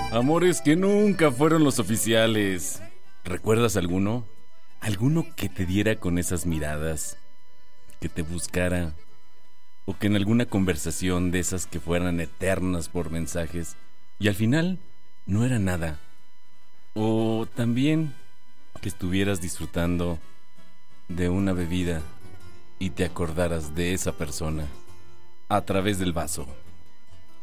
Amores que nunca fueron los oficiales. ¿Recuerdas alguno? ¿Alguno que te diera con esas miradas? Que te buscara. O que en alguna conversación de esas que fueran eternas por mensajes y al final no era nada. O también que estuvieras disfrutando de una bebida y te acordaras de esa persona a través del vaso.